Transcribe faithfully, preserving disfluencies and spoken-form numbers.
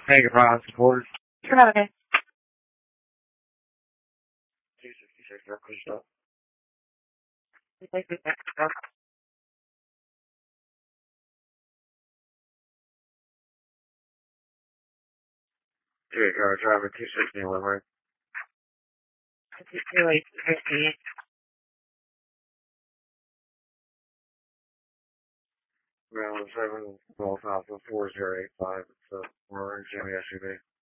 Mega Prime support. Traffic. two sixty-six, Reckless Stop. Three car traffic, two sixty, Limerick. two eight fifty. Ground seven, Golf Alpha four zero eight five. It's a orange Jimmy S U V.